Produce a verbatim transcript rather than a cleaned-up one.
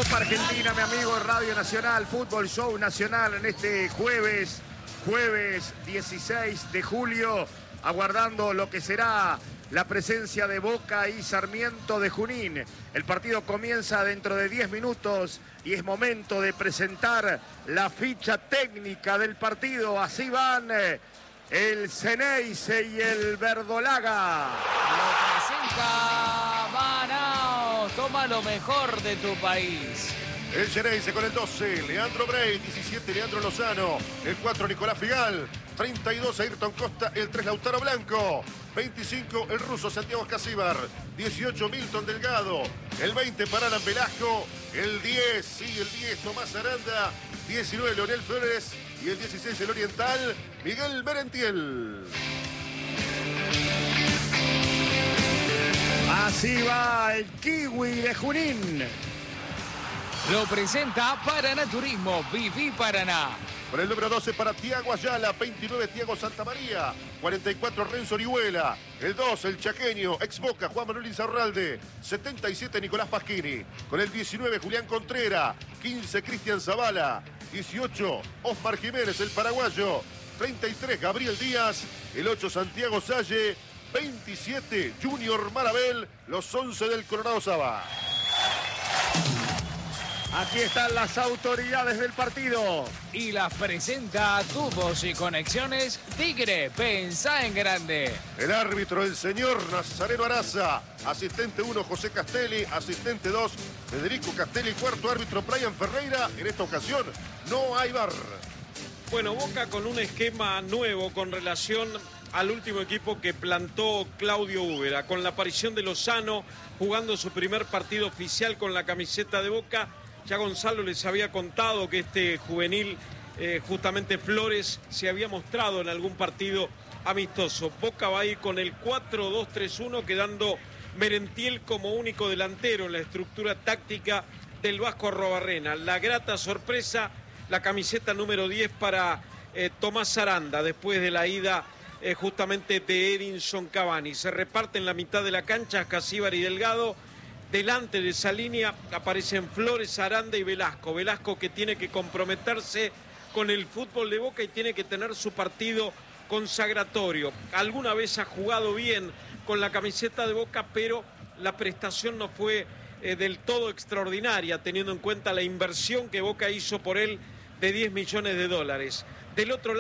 Copa Argentina, mi amigo, Radio Nacional, Fútbol Show Nacional en este jueves, jueves dieciséis de julio, aguardando lo que será la presencia de Boca y Sarmiento de Junín. El partido comienza dentro de diez minutos y es momento de presentar la ficha técnica del partido. Así van eh, el Ceneice y el Verdolaga. Lo presenta Manao. Toma lo mejor de tu país. El Ceneice con el doce, Leandro Bray, diecisiete, Leandro Lozano, el cuatro, Nicolás Figal, treinta y dos, Ayrton Costa, el tres, Lautaro Blanco, veinticinco, el ruso Santiago Escasíbar, dieciocho, Milton Delgado, el veinte, Paranan Velasco, el diez, sí, el diez, Tomás Aranda, diecinueve, Leonel Flores y el dieciséis, el oriental, Miguel Merentiel. Así va el Kiwi de Junín. Lo presenta Paraná Turismo. Viví Paraná. Con el número doce para Tiago Ayala, veintinueve, Tiago Santamaría, cuarenta y cuatro, Renzo Orihuela, el dos, el chaqueño, ex Boca, Juan Manuel Insaurralde, setenta y siete, Nicolás Pasquini, con el diecinueve, Julián Contreras, quince, Cristian Zavala, dieciocho, Osmar Jiménez, el paraguayo, treinta y tres, Gabriel Díaz, el ocho, Santiago Salle, veintisiete, Junior Marabel, los once del Coronado Saba. Aquí están las autoridades del partido. Y las presenta Tubos y Conexiones Tigre. Pensá en grande. El árbitro, el señor Nazareno Araza. Asistente uno, José Castelli. Asistente dos, Federico Castelli. Cuarto árbitro, Brian Ferreira. En esta ocasión no hay V A R. Bueno, Boca con un esquema nuevo con relación al último equipo que plantó Claudio Úbera. Con la aparición de Lozano jugando su primer partido oficial con la camiseta de Boca. Ya Gonzalo les había contado que este juvenil, eh, justamente Flores, se había mostrado en algún partido amistoso. Boca va a ir con el cuatro dos tres uno, quedando Merentiel como único delantero en la estructura táctica del Vasco Arrobarrena. La grata sorpresa, la camiseta número diez para eh, Tomás Aranda, después de la ida eh, justamente de Edinson Cavani. Se reparten la mitad de la cancha, Escasíbar y Delgado. Delante de esa línea aparecen Flores, Aranda y Velasco. Velasco que tiene que comprometerse con el fútbol de Boca y tiene que tener su partido consagratorio. Alguna vez ha jugado bien con la camiseta de Boca, pero la prestación no fue eh, del todo extraordinaria, teniendo en cuenta la inversión que Boca hizo por él de diez millones de dólares. Del otro lado,